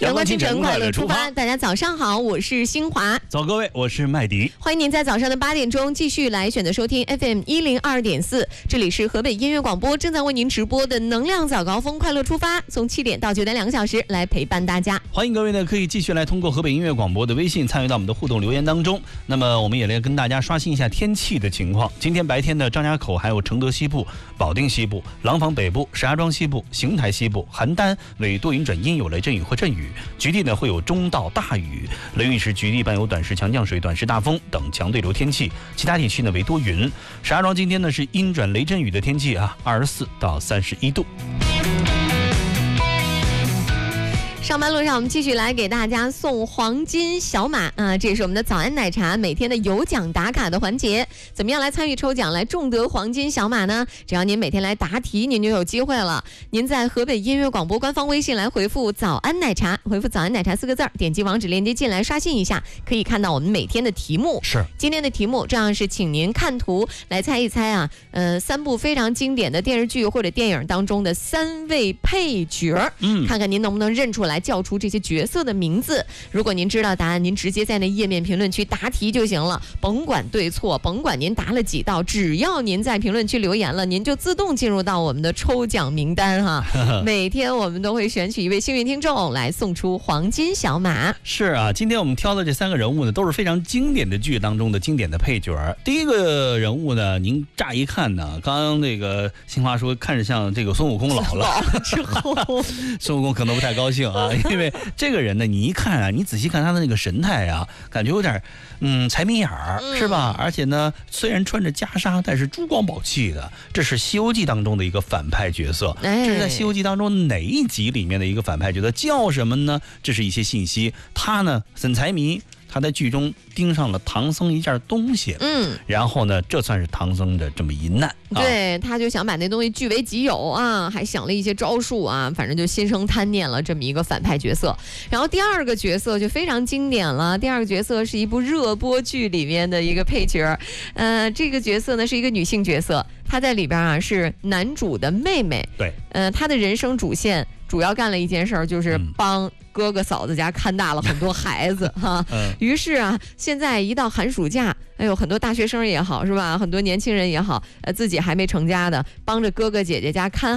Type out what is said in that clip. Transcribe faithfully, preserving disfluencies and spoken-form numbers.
阳光清晨，快乐出发。大家早上好，我是新华。 早，各位，我是麦迪。 欢迎您在早上的八点钟继续来选择收听 F M 一零二点四，这里是河北音乐广播正在为您直播的能量早高峰，快乐出发，从七点到九点两个小时来陪伴大家。 欢迎各位呢，可以继续来通过河北音乐广播的微信参与到我们的互动留言当中。那么我们也来跟大家刷新一下天气的情况。今天白天的张家口、还有承德西部、保定西部、廊坊北部、石家庄西部、邢台西部、邯郸为多云转阴，有雷阵雨或阵雨，局地呢会有中到大雨，雷雨时局地伴有短时强降水、短时大风等强对流天气，其他地区呢为多云。石家庄今天呢是阴转雷阵雨的天气啊，二十四到三十一度。 上班路上，我们继续来给大家送黄金小马啊！这是我们的早安奶茶每天的有奖打卡的环节。怎么样来参与抽奖，来中得黄金小马呢？只要您每天来答题，您就有机会了。您在河北音乐广播官方微信来回复“早安奶茶”，回复“早安奶茶”四个字儿，点击网址链接进来刷新一下，可以看到我们每天的题目。 是今天的题目，这样是请您看图来猜一猜啊，呃，三部非常经典的电视剧或者电影当中的三位配角，嗯，看看您能不能认出来。叫出这些角色的名字。如果您知道答案，您直接在那页面评论区答题就行了，甭管对错，甭管您答了几道，只要您在评论区留言了，您就自动进入到我们的抽奖名单哈。每天我们都会选取一位幸运听众来送出黄金小马。 是啊，今天我们挑的这三个人物呢，都是非常经典的剧当中的经典的配角。第一个人物呢，您乍一看呢，刚刚那个新华说看着像这个孙悟空老了， 老了之后， 孙悟空可能不太高兴啊。因为这个人呢，你一看啊，你仔细看他的那个神态啊，感觉有点嗯财迷眼儿，是吧？而且呢，虽然穿着袈裟，但是珠光宝气的。这是《西游记》当中的一个反派角色。这是在《西游记》当中哪一集里面的一个反派角色？叫什么呢？这是一些信息。他呢很财迷。他在剧中盯上了唐僧一件东西，嗯，然后呢，这算是唐僧的这么一难， 对，啊、他就想把那东西据为己有啊，还想了一些招数啊，反正就心生贪念了，这么一个反派角色。然后第二个角色就非常经典了，第二个角色是一部热播剧里面的一个配角，呃，这个角色呢是一个女性角色，她在里边啊是男主的妹妹， 对， 呃，她的人生主线主要干了一件事儿，就是帮哥哥嫂子家看大了很多孩子哈。嗯、于是啊，现在一到寒暑假，哎呦，很多大学生也好是吧，很多年轻人也好，呃，自己还没成家的，帮着哥哥姐姐家看